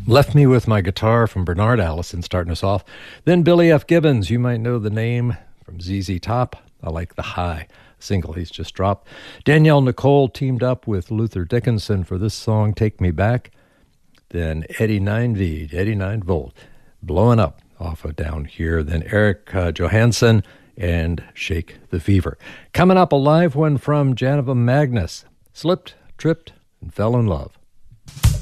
Left Me With My Guitar from Bernard Allison starting us off. Then Billy F. Gibbons, you might know the name from ZZ Top. I Like the High, single he's just dropped. Danielle Nicole teamed up with Luther Dickinson for this song, Take Me Back. Then Eddie 9V, Eddie 9 Volt, Blowing Up off of Down Here. Then Eric Johansson and Shake the Fever. Coming up, a live one from Janova Magnus, Slipped, Tripped, and Fell in Love.